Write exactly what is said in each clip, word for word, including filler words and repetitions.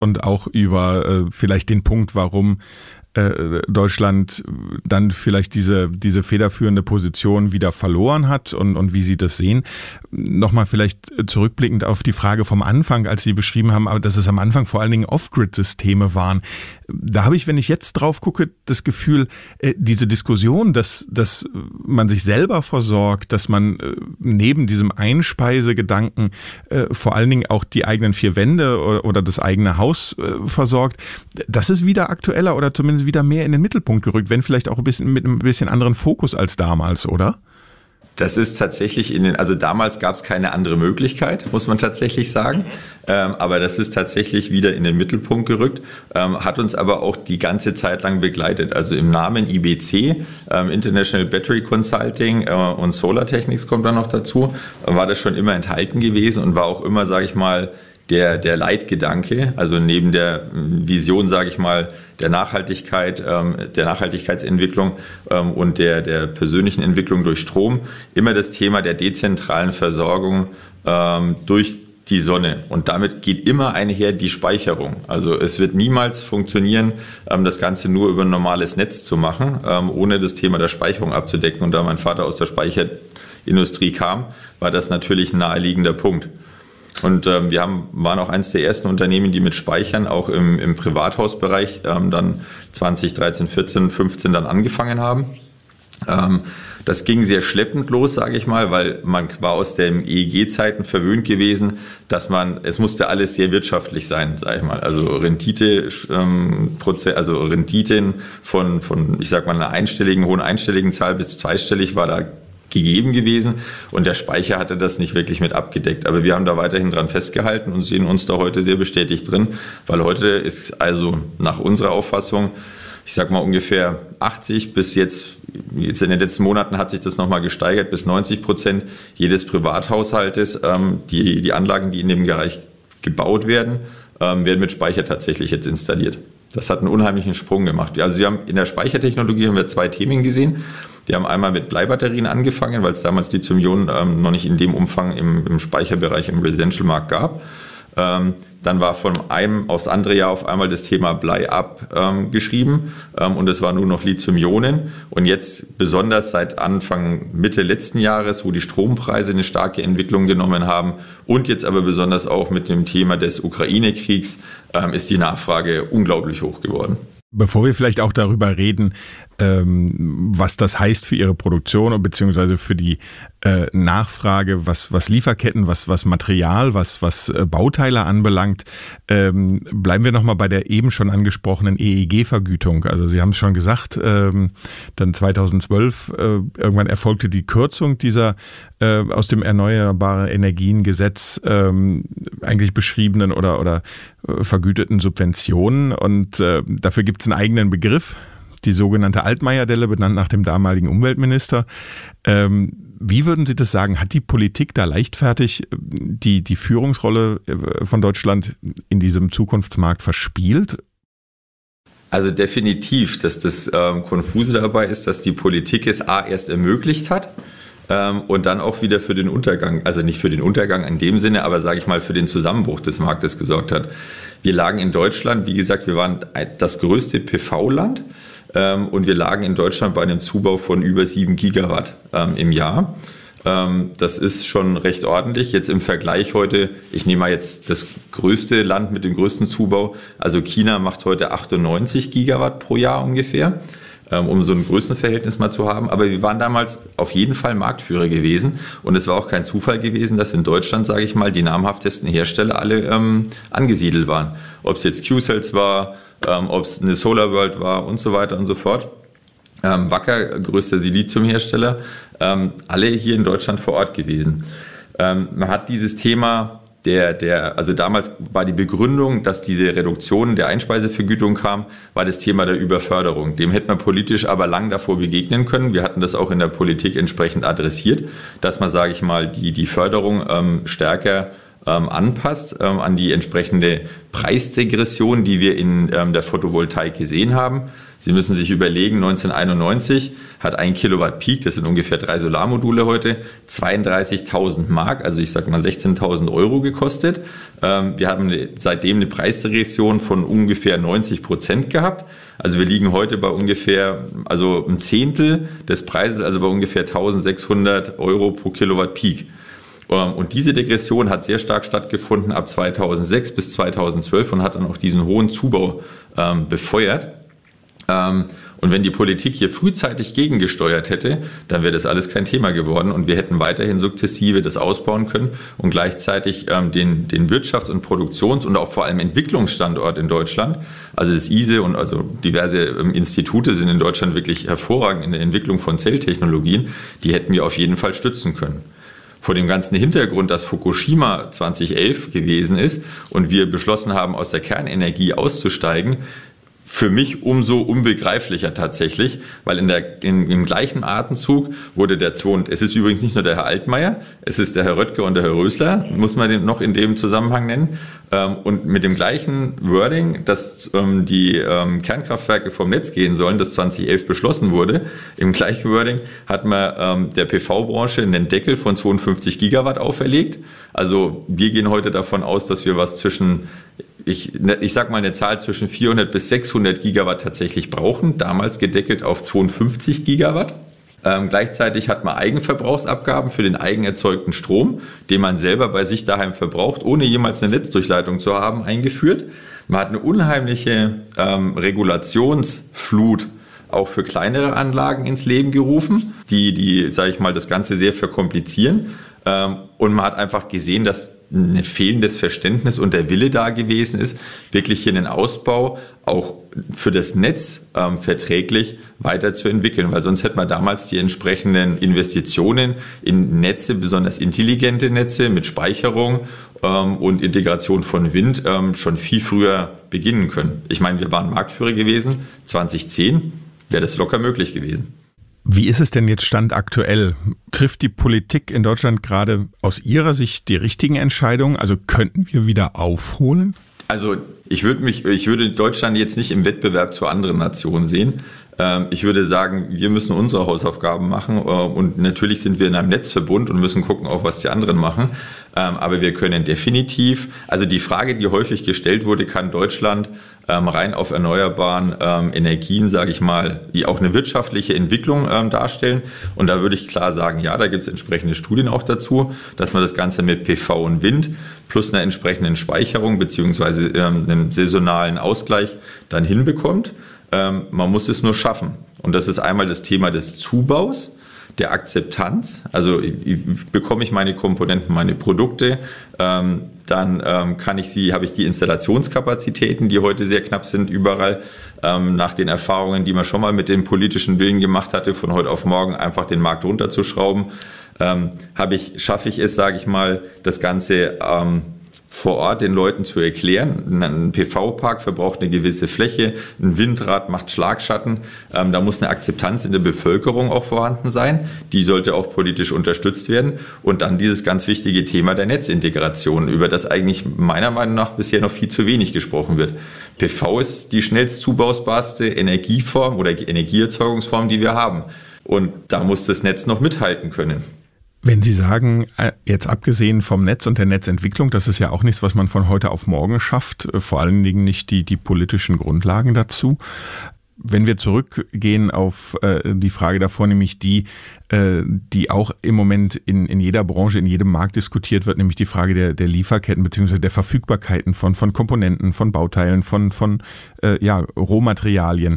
und auch über äh, vielleicht den Punkt, warum Deutschland dann vielleicht diese, diese federführende Position wieder verloren hat und, und wie Sie das sehen. Nochmal vielleicht zurückblickend auf die Frage vom Anfang, als Sie beschrieben haben, dass es am Anfang vor allen Dingen Off-Grid-Systeme waren. Da habe ich, wenn ich jetzt drauf gucke, das Gefühl, diese Diskussion, dass, dass man sich selber versorgt, dass man neben diesem Einspeisegedanken vor allen Dingen auch die eigenen vier Wände oder, oder das eigene Haus versorgt, das ist wieder aktueller oder zumindest wieder mehr in den Mittelpunkt gerückt, wenn vielleicht auch ein bisschen mit einem bisschen anderen Fokus als damals, oder? Das ist tatsächlich in den, also damals gab es keine andere Möglichkeit, muss man tatsächlich sagen. Ähm, aber das ist tatsächlich wieder in den Mittelpunkt gerückt, ähm, hat uns aber auch die ganze Zeit lang begleitet. Also im Namen I B C, ähm, International Battery Consulting äh, und Solar Technics kommt dann noch dazu, äh, war das schon immer enthalten gewesen und war auch immer, sage ich mal, Der, der Leitgedanke, also neben der Vision, sage ich mal, der Nachhaltigkeit, ähm, der Nachhaltigkeitsentwicklung ähm, und der, der persönlichen Entwicklung durch Strom, immer das Thema der dezentralen Versorgung ähm, durch die Sonne. Und damit geht immer einher die Speicherung. Also es wird niemals funktionieren, ähm, das Ganze nur über ein normales Netz zu machen, ähm, ohne das Thema der Speicherung abzudecken. Und da mein Vater aus der Speicherindustrie kam, war das natürlich ein naheliegender Punkt. Und ähm, wir haben, waren auch eines der ersten Unternehmen, die mit Speichern auch im, im Privathausbereich ähm, dann zwanzig dreizehn, vierzehn, fünfzehn dann angefangen haben. Ähm, das ging sehr schleppend los, sage ich mal, weil man war aus den E E G-Zeiten verwöhnt gewesen, dass man, es musste alles sehr wirtschaftlich sein, sage ich mal. Also Rendite, ähm, also Renditen von, von, ich sag mal, einer einstelligen, hohen einstelligen Zahl bis zweistellig war da gegeben gewesen und der Speicher hatte das nicht wirklich mit abgedeckt. Aber wir haben da weiterhin dran festgehalten und sehen uns da heute sehr bestätigt drin, weil heute ist also nach unserer Auffassung, ich sag mal ungefähr achtzig bis jetzt, jetzt in den letzten Monaten hat sich das nochmal gesteigert bis neunzig Prozent jedes Privathaushaltes, ähm, die, die Anlagen, die in dem Bereich gebaut werden, ähm, werden mit Speicher tatsächlich jetzt installiert. Das hat einen unheimlichen Sprung gemacht. Also wir haben in der Speichertechnologie haben wir zwei Themen gesehen. Wir haben einmal mit Bleibatterien angefangen, weil es damals Lithium-Ionen ähm, noch nicht in dem Umfang im, im Speicherbereich im Residential-Markt gab. Ähm, dann war von einem aufs andere Jahr auf einmal das Thema Blei abgeschrieben ähm, ähm, und es war nur noch Lithium-Ionen. Und jetzt besonders seit Anfang, Mitte letzten Jahres, wo die Strompreise eine starke Entwicklung genommen haben und jetzt aber besonders auch mit dem Thema des Ukraine-Kriegs ähm, ist die Nachfrage unglaublich hoch geworden. Bevor wir vielleicht auch darüber reden, ähm, was das heißt für Ihre Produktion beziehungsweise für die äh, Nachfrage, was, was Lieferketten, was, was Material, was, was äh, Bauteile anbelangt, ähm, bleiben wir nochmal bei der eben schon angesprochenen E E G-Vergütung. Also Sie haben es schon gesagt, ähm, dann zweitausendzwölf äh, irgendwann erfolgte die Kürzung dieser äh, aus dem Erneuerbare Energien-Gesetz ähm, eigentlich beschriebenen oder, oder äh, vergüteten Subventionen und äh, dafür gibt es einen eigenen Begriff, die sogenannte Altmaier-Delle, benannt nach dem damaligen Umweltminister. Ähm, wie würden Sie das sagen? Hat die Politik da leichtfertig die, die Führungsrolle von Deutschland in diesem Zukunftsmarkt verspielt? Also definitiv, dass das ähm, Konfuse dabei ist, dass die Politik es A erst ermöglicht hat ähm, und dann auch wieder für den Untergang, also nicht für den Untergang in dem Sinne, aber sage ich mal für den Zusammenbruch des Marktes gesorgt hat. Wir lagen in Deutschland, wie gesagt, wir waren das größte P V-Land. Ähm, und wir lagen in Deutschland bei einem Zubau von über sieben Gigawatt ähm, im Jahr. Ähm, das ist schon recht ordentlich. Jetzt im Vergleich heute, ich nehme mal jetzt das größte Land mit dem größten Zubau, also China macht heute achtundneunzig Gigawatt pro Jahr ungefähr, ähm, um so ein Größenverhältnis mal zu haben. Aber wir waren damals auf jeden Fall Marktführer gewesen und es war auch kein Zufall gewesen, dass in Deutschland, sage ich mal, die namhaftesten Hersteller alle ähm, angesiedelt waren. Ob es jetzt Q-Cells war, Ähm, ob es eine SolarWorld war und so weiter und so fort. Ähm, Wacker, größter Siliziumhersteller, ähm, alle hier in Deutschland vor Ort gewesen. Ähm, man hat dieses Thema, der, der, also damals war die Begründung, dass diese Reduktion der Einspeisevergütung kam, war das Thema der Überförderung. Dem hätte man politisch aber lang davor begegnen können. Wir hatten das auch in der Politik entsprechend adressiert, dass man, sage ich mal, die, die Förderung ähm, stärker ähm, anpasst ähm, an die entsprechende Preisdegression, die wir in ähm, der Photovoltaik gesehen haben. Sie müssen sich überlegen, neunzehnhunderteinundneunzig hat ein Kilowatt Peak, das sind ungefähr drei Solarmodule heute, zweiunddreißigtausend Mark, also ich sage mal sechzehntausend Euro gekostet. Ähm, wir haben seitdem eine Preisdegression von ungefähr neunzig Prozent gehabt. Also wir liegen heute bei ungefähr, also ein Zehntel des Preises, also bei ungefähr eintausendsechshundert Euro pro Kilowatt Peak. Und diese Degression hat sehr stark stattgefunden ab zweitausendsechs bis zweitausendzwölf und hat dann auch diesen hohen Zubau ähm, befeuert. Ähm, und wenn die Politik hier frühzeitig gegengesteuert hätte, dann wäre das alles kein Thema geworden und wir hätten weiterhin sukzessive das ausbauen können und gleichzeitig ähm, den, den Wirtschafts- und Produktions- und auch vor allem Entwicklungsstandort in Deutschland, also das I S E und also diverse ähm, Institute sind in Deutschland wirklich hervorragend in der Entwicklung von Zelltechnologien, die hätten wir auf jeden Fall stützen können. Vor dem ganzen Hintergrund, dass Fukushima zweitausendelf gewesen ist und wir beschlossen haben, aus der Kernenergie auszusteigen, für mich umso unbegreiflicher tatsächlich, weil in der, in, im gleichen Atemzug wurde der zwei, es ist übrigens nicht nur der Herr Altmaier, es ist der Herr Röttger und der Herr Rösler, muss man den noch in dem Zusammenhang nennen, ähm, und mit dem gleichen Wording, dass ähm, die ähm, Kernkraftwerke vom Netz gehen sollen, das zweitausendelf beschlossen wurde, im gleichen Wording hat man ähm, der P V-Branche einen Deckel von zweiundfünfzig Gigawatt auferlegt. Also wir gehen heute davon aus, dass wir was zwischen Ich, ich sag mal eine Zahl zwischen vierhundert bis sechshundert Gigawatt tatsächlich brauchen, damals gedeckelt auf zweiundfünfzig Gigawatt. Ähm, gleichzeitig hat man Eigenverbrauchsabgaben für den eigenerzeugten Strom, den man selber bei sich daheim verbraucht, ohne jemals eine Netzdurchleitung zu haben, eingeführt. Man hat eine unheimliche ähm, Regulationsflut auch für kleinere Anlagen ins Leben gerufen, die, die, sage ich mal, das Ganze sehr verkomplizieren. Ähm, und man hat einfach gesehen, dass ein fehlendes Verständnis und der Wille da gewesen ist, wirklich hier einen Ausbau auch für das Netz ähm, verträglich weiterzuentwickeln, weil sonst hätte man damals die entsprechenden Investitionen in Netze, besonders intelligente Netze mit Speicherung ähm, und Integration von Wind ähm, schon viel früher beginnen können. Ich meine, wir waren Marktführer gewesen, zweitausendzehn wäre das locker möglich gewesen. Wie ist es denn jetzt Stand aktuell? Trifft die Politik in Deutschland gerade aus Ihrer Sicht die richtigen Entscheidungen? Also könnten wir wieder aufholen? Also ich würde mich, ich würde Deutschland jetzt nicht im Wettbewerb zu anderen Nationen sehen. Ich würde sagen, wir müssen unsere Hausaufgaben machen und natürlich sind wir in einem Netzverbund und müssen gucken, auch was die anderen machen. Aber wir können definitiv, also die Frage, die häufig gestellt wurde, kann Deutschland rein auf erneuerbaren Energien, sage ich mal, die auch eine wirtschaftliche Entwicklung darstellen. Und da würde ich klar sagen, ja, da gibt es entsprechende Studien auch dazu, dass man das Ganze mit P V und Wind plus einer entsprechenden Speicherung beziehungsweise einem saisonalen Ausgleich dann hinbekommt. Ähm, man muss es nur schaffen. Und das ist einmal das Thema des Zubaus, der Akzeptanz. Also ich, ich, bekomme ich meine Komponenten, meine Produkte, ähm, dann ähm, kann ich sie, habe ich die Installationskapazitäten, die heute sehr knapp sind überall. Ähm, nach den Erfahrungen, die man schon mal mit dem politischen Willen gemacht hatte, von heute auf morgen einfach den Markt runterzuschrauben, ähm, habe ich, schaffe ich es, sage ich mal, das Ganze ähm, vor Ort den Leuten zu erklären. Ein P V-Park verbraucht eine gewisse Fläche, ein Windrad macht Schlagschatten. Ähm, da muss eine Akzeptanz in der Bevölkerung auch vorhanden sein. Die sollte auch politisch unterstützt werden. Und dann dieses ganz wichtige Thema der Netzintegration, über das eigentlich meiner Meinung nach bisher noch viel zu wenig gesprochen wird. P V ist die schnellst zubausbarste Energieform oder Energieerzeugungsform, die wir haben. Und da muss das Netz noch mithalten können. Wenn Sie sagen, jetzt abgesehen vom Netz und der Netzentwicklung, das ist ja auch nichts, was man von heute auf morgen schafft, vor allen Dingen nicht die, die politischen Grundlagen dazu. Wenn wir zurückgehen auf äh, die Frage davor, nämlich die, äh, die auch im Moment in, in jeder Branche, in jedem Markt diskutiert wird, nämlich die Frage der, der Lieferketten bzw. der Verfügbarkeiten von, von Komponenten, von Bauteilen, von, von äh, ja, Rohmaterialien.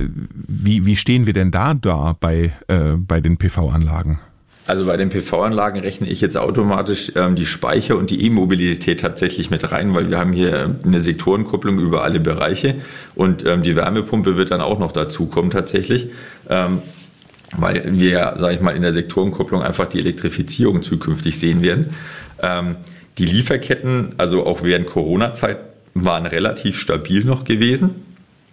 Wie, wie stehen wir denn da da bei, äh, bei den P V-Anlagen? Also bei den P V-Anlagen rechne ich jetzt automatisch ähm, die Speicher und die E-Mobilität tatsächlich mit rein, weil wir haben hier eine Sektorenkupplung über alle Bereiche und ähm, die Wärmepumpe wird dann auch noch dazukommen tatsächlich, ähm, weil wir ja, sage ich mal, in der Sektorenkupplung einfach die Elektrifizierung zukünftig sehen werden. Ähm, die Lieferketten, also auch während Corona-Zeit, waren relativ stabil noch gewesen.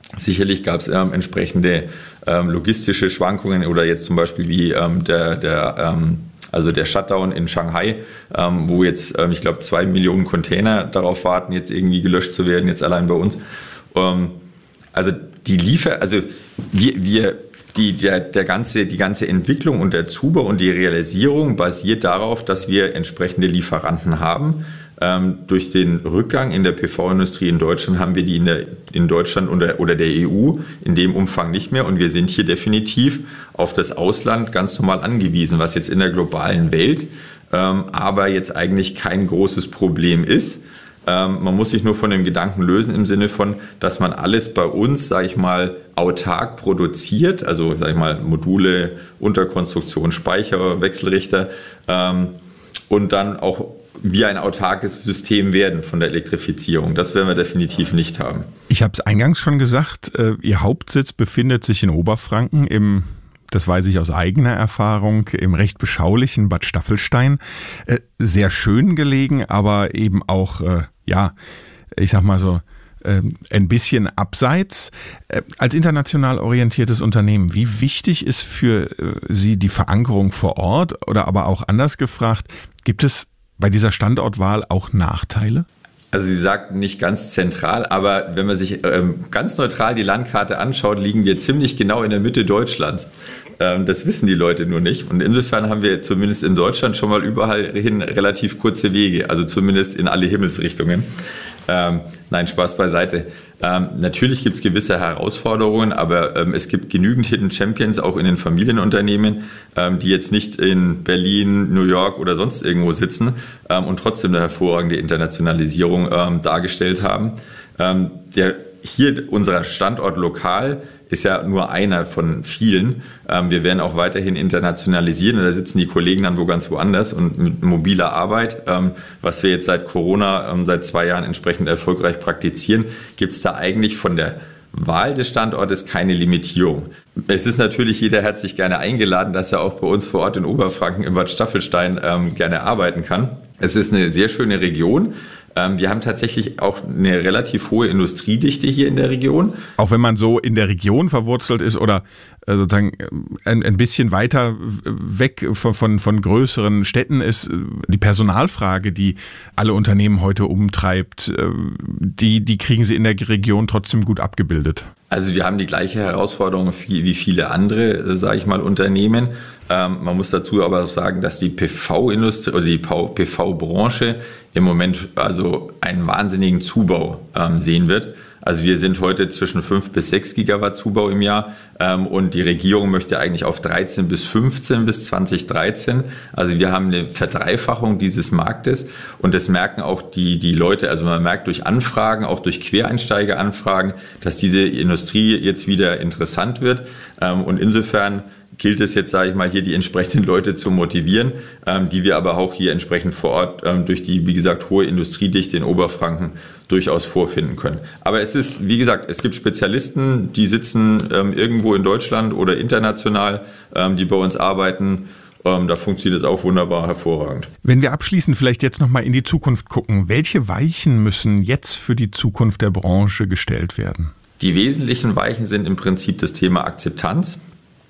Sicherlich gab es ähm, entsprechende ähm, logistische Schwankungen oder jetzt zum Beispiel wie ähm, der, der, ähm, also der Shutdown in Shanghai, ähm, wo jetzt, ähm, ich glaube, zwei Millionen Container darauf warten, jetzt irgendwie gelöscht zu werden, jetzt allein bei uns. Ähm, also die Liefer, also wir, wir die, der, der ganze, die ganze Entwicklung und der Zubau und die Realisierung basiert darauf, dass wir entsprechende Lieferanten haben. Ähm, durch den Rückgang in der P V-Industrie in Deutschland haben wir die in, der, in Deutschland oder, oder der E U in dem Umfang nicht mehr und wir sind hier definitiv auf das Ausland ganz normal angewiesen, was jetzt in der globalen Welt ähm, aber jetzt eigentlich kein großes Problem ist. Ähm, man muss sich nur von dem Gedanken lösen im Sinne von, dass man alles bei uns, sage ich mal, autark produziert, also sage ich mal Module, Unterkonstruktion, Speicher, Wechselrichter ähm, und dann auch wie ein autarkes System werden von der Elektrifizierung. Das werden wir definitiv nicht haben. Ich habe es eingangs schon gesagt, äh, Ihr Hauptsitz befindet sich in Oberfranken im, das weiß ich aus eigener Erfahrung, im recht beschaulichen Bad Staffelstein. Äh, sehr schön gelegen, aber eben auch, äh, ja, ich sag mal so, äh, ein bisschen abseits. Äh, als international orientiertes Unternehmen, wie wichtig ist für äh, Sie die Verankerung vor Ort oder aber auch anders gefragt, gibt es bei dieser Standortwahl auch Nachteile? Also Sie sagten nicht ganz zentral, aber wenn man sich ähm, ganz neutral die Landkarte anschaut, liegen wir ziemlich genau in der Mitte Deutschlands. Ähm, das wissen die Leute nur nicht. Und insofern haben wir zumindest in Deutschland schon mal überall hin relativ kurze Wege, also zumindest in alle Himmelsrichtungen. Ähm, nein, Spaß beiseite. Ähm, natürlich gibt es gewisse Herausforderungen, aber ähm, es gibt genügend Hidden Champions auch in den Familienunternehmen, ähm, die jetzt nicht in Berlin, New York oder sonst irgendwo sitzen ähm, und trotzdem eine hervorragende Internationalisierung ähm, dargestellt haben. Ähm, der, hier unser Standort lokal ist ja nur einer von vielen. Ähm, wir werden auch weiterhin internationalisieren und da sitzen die Kollegen dann wo ganz woanders und mit mobiler Arbeit, ähm, was wir jetzt seit Corona, ähm, seit zwei Jahren entsprechend erfolgreich praktizieren, gibt es da eigentlich von der Wahl des Standortes keine Limitierung. Es ist natürlich jeder herzlich gerne eingeladen, dass er auch bei uns vor Ort in Oberfranken im Bad Staffelstein ähm, gerne arbeiten kann. Es ist eine sehr schöne Region. Wir haben tatsächlich auch eine relativ hohe Industriedichte hier in der Region. Auch wenn man so in der Region verwurzelt ist oder sozusagen ein, ein bisschen weiter weg von, von, von größeren Städten ist, die Personalfrage, die alle Unternehmen heute umtreibt, die, die kriegen sie in der Region trotzdem gut abgebildet. Also wir haben die gleiche Herausforderung wie viele andere, sage ich mal, Unternehmen. Ähm, man muss dazu aber auch sagen, dass die P V-Industrie oder die P V-Branche im Moment also einen wahnsinnigen Zubau ähm, sehen wird. Also wir sind heute zwischen fünf bis sechs Gigawatt Zubau im Jahr ähm, und die Regierung möchte eigentlich auf dreizehn bis fünfzehn bis zwanzig dreizehn. Also wir haben eine Verdreifachung dieses Marktes und das merken auch die, die Leute. Also man merkt durch Anfragen, auch durch Quereinsteigeranfragen, dass diese Industrie jetzt wieder interessant wird ähm, und insofern gilt es jetzt, sage ich mal, hier die entsprechenden Leute zu motivieren, ähm, die wir aber auch hier entsprechend vor Ort ähm, durch die, wie gesagt, hohe Industriedichte in Oberfranken durchaus vorfinden können. Aber es ist, wie gesagt, es gibt Spezialisten, die sitzen ähm, irgendwo in Deutschland oder international, ähm, die bei uns arbeiten. Ähm, da funktioniert es auch wunderbar hervorragend. Wenn wir abschließend vielleicht jetzt nochmal in die Zukunft gucken, welche Weichen müssen jetzt für die Zukunft der Branche gestellt werden? Die wesentlichen Weichen sind im Prinzip das Thema Akzeptanz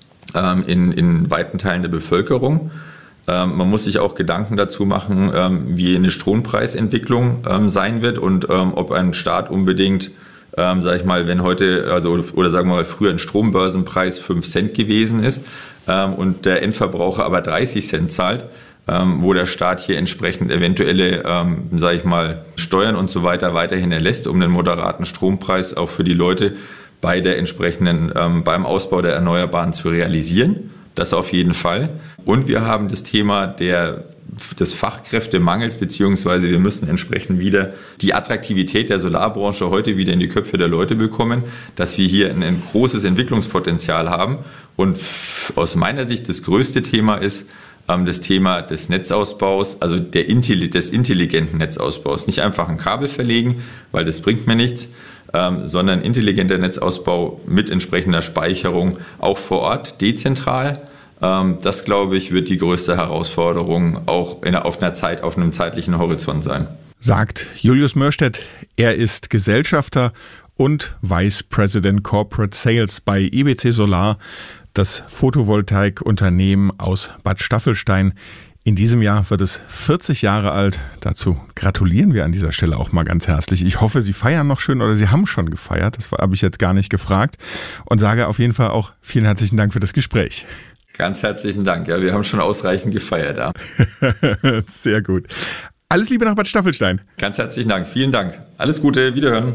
in, in weiten Teilen der Bevölkerung. Ähm, man muss sich auch Gedanken dazu machen, ähm, wie eine Strompreisentwicklung ähm, sein wird und ähm, ob ein Staat unbedingt, ähm, sag ich mal, wenn heute, also oder sagen wir mal früher ein Strombörsenpreis fünf Cent gewesen ist ähm, und der Endverbraucher aber dreißig Cent zahlt, ähm, wo der Staat hier entsprechend eventuelle, ähm, sage ich mal, Steuern und so weiter weiterhin erlässt, um einen moderaten Strompreis auch für die Leute bei der entsprechenden, ähm, beim Ausbau der Erneuerbaren zu realisieren. Das auf jeden Fall. Und wir haben das Thema der, des Fachkräftemangels, beziehungsweise wir müssen entsprechend wieder die Attraktivität der Solarbranche heute wieder in die Köpfe der Leute bekommen, dass wir hier ein, ein großes Entwicklungspotenzial haben. Und aus meiner Sicht das größte Thema ist ähm, das Thema des Netzausbaus, also der, des intelligenten Netzausbaus. Nicht einfach ein Kabel verlegen, weil das bringt mir nichts, Ähm, sondern intelligenter Netzausbau mit entsprechender Speicherung auch vor Ort, dezentral. Ähm, das, glaube ich, wird die größte Herausforderung auch in, auf einer Zeit, auf einem zeitlichen Horizont sein. Sagt Julius Mörstedt. Er ist Gesellschafter und Vice President Corporate Sales bei I B C Solar, das Photovoltaikunternehmen aus Bad Staffelstein. In diesem Jahr wird es vierzig Jahre alt. Dazu gratulieren wir an dieser Stelle auch mal ganz herzlich. Ich hoffe, Sie feiern noch schön oder Sie haben schon gefeiert. Das habe ich jetzt gar nicht gefragt. Und sage auf jeden Fall auch vielen herzlichen Dank für das Gespräch. Ganz herzlichen Dank. Ja, wir haben schon ausreichend gefeiert. Ja. Sehr gut. Alles Liebe nach Bad Staffelstein. Ganz herzlichen Dank. Vielen Dank. Alles Gute. Wiederhören.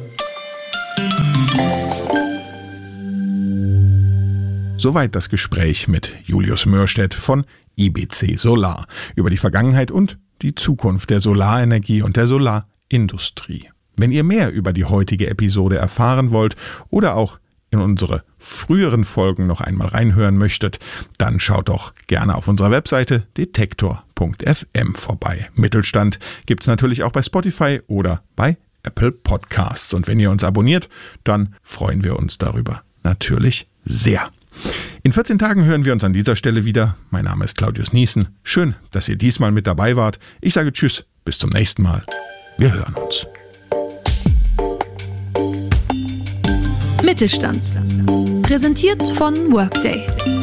Soweit das Gespräch mit Julius Mörstedt von I B C Solar über die Vergangenheit und die Zukunft der Solarenergie und der Solarindustrie. Wenn ihr mehr über die heutige Episode erfahren wollt oder auch in unsere früheren Folgen noch einmal reinhören möchtet, dann schaut doch gerne auf unserer Webseite detektor punkt f m vorbei. Mittelstand gibt's natürlich auch bei Spotify oder bei Apple Podcasts. Und wenn ihr uns abonniert, dann freuen wir uns darüber natürlich sehr. In vierzehn Tagen hören wir uns an dieser Stelle wieder. Mein Name ist Claudius Niesen. Schön, dass ihr diesmal mit dabei wart. Ich sage Tschüss, bis zum nächsten Mal. Wir hören uns. Mittelstand. Präsentiert von Workday.